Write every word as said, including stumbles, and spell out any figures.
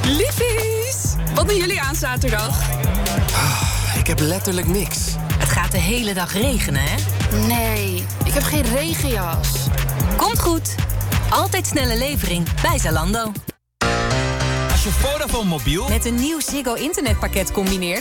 Liefies, wat doen jullie aan zaterdag? Ik heb letterlijk niks. Het gaat de hele dag regenen, hè? Nee, ik heb geen regenjas. Komt goed. Altijd snelle levering bij Zalando. Als je Vodafone mobiel met een nieuw Ziggo internetpakket combineert,